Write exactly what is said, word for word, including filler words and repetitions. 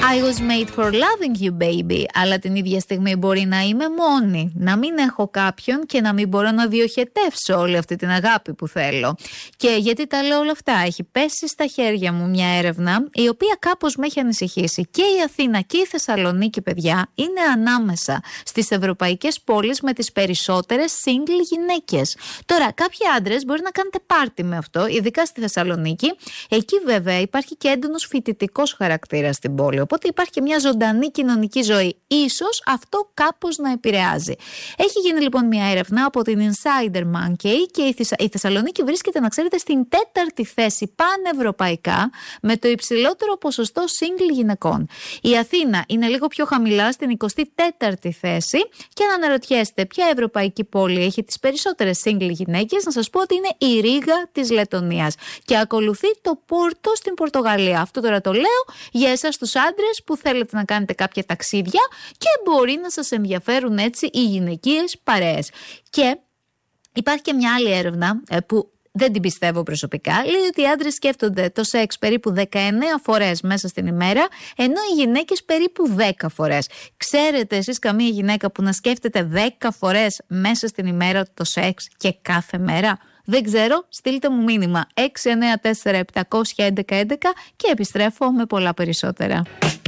I was made for loving you, baby. Αλλά την ίδια στιγμή μπορεί να είμαι μόνη, να μην έχω κάποιον και να μην μπορώ να διοχετεύσω όλη αυτή την αγάπη που θέλω. Και γιατί τα λέω όλα αυτά? Έχει πέσει στα χέρια μου μια έρευνα η οποία κάπως με έχει ανησυχήσει. Και η Αθήνα και η Θεσσαλονίκη, παιδιά, είναι ανάμεσα στις ευρωπαϊκές πόλεις με τις περισσότερες single γυναίκες. Τώρα, κάποιοι άντρες μπορεί να κάνετε πάρτι με αυτό, ειδικά στη Θεσσαλονίκη. Εκεί βέβαια υπάρχει και έντονος φοιτητικός χαρακτήρας στην πόλη. Οπότε υπάρχει και μια ζωντανή κοινωνική ζωή. Ίσως αυτό κάπως να επηρεάζει. Έχει γίνει λοιπόν μια έρευνα από την Insider Monkey και η, Θεσσα... η Θεσσαλονίκη βρίσκεται, να ξέρετε, στην τέταρτη θέση πανευρωπαϊκά με το υψηλότερο ποσοστό single γυναικών. Η Αθήνα είναι λίγο πιο χαμηλά, στην εικοστή τέταρτη θέση. Και αν αναρωτιέστε ποια ευρωπαϊκή πόλη έχει τις περισσότερες single γυναίκες, να σας πω ότι είναι η Ρήγα της Λετωνίας. Και ακολουθεί το Πόρτο στην Πορτογαλία. Αυτό τώρα το λέω για εσάς τους άντρες που θέλετε να κάνετε κάποια ταξίδια και μπορεί να σας ενδιαφέρουν έτσι οι γυναικείες παρέες. Και υπάρχει και μια άλλη έρευνα που δεν την πιστεύω προσωπικά. Λέει ότι οι άντρες σκέφτονται το σεξ περίπου δεκαεννέα φορές μέσα στην ημέρα, ενώ οι γυναίκες περίπου δέκα φορές. Ξέρετε εσείς καμία γυναίκα που να σκέφτεται δέκα φορές μέσα στην ημέρα το σεξ και κάθε μέρα? Δεν ξέρω, στείλτε μου μήνυμα έξι εννέα τέσσερα επτά ένα ένα έντεκα έντεκα και επιστρέφω με πολλά περισσότερα.